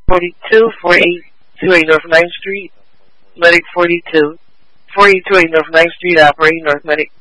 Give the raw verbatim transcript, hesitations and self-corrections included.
forty-two, four eight two eight North ninth Street. Medic forty-two, four eight two eight North ninth Street, operating North Medic.